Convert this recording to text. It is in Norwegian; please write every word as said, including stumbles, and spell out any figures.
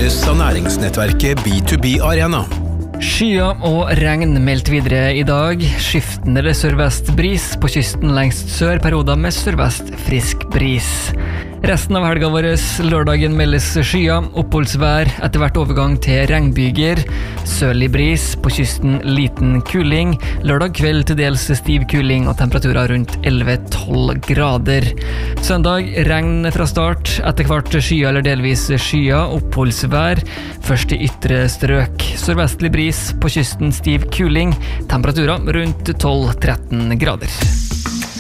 presenteres av næringsnettverket B to B Arena. Skyer og regn meldt videre i dag. Skiftende eller sørvest bris på kysten lengst sør, perioder med sørvest frisk bris. Resten av helga vår, lørdagen meldes skyer, oppholdsvær, etter hvert overgang til regnbyger. Sørlig bris, på kysten liten kuling. Lørdag kveld til dels stiv kuling og temperaturer rundt elleve til tolv grader. Søndag regn fra start, etter hvert skyer eller delvis skyer, oppholdsvær. Først i ytre strøk. Sørvestlig bris, på kysten stiv kuling. Temperaturer rundt tolv til tretten grader.